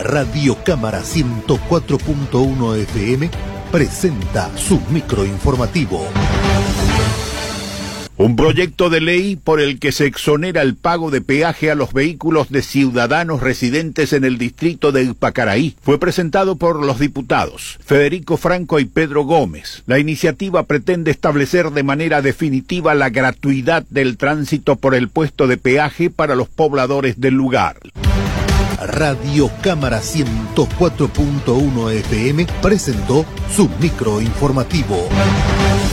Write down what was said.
Radio Cámara 104.1 FM presenta su microinformativo. Un proyecto de ley por el que se exonera el pago de peaje a los vehículos de ciudadanos residentes en el distrito de Ipacaraí fue presentado por los diputados Federico Franco y Pedro Gómez. La iniciativa pretende establecer de manera definitiva la gratuidad del tránsito por el puesto de peaje para los pobladores del lugar. Radio Cámara 104.1 FM presentó su microinformativo.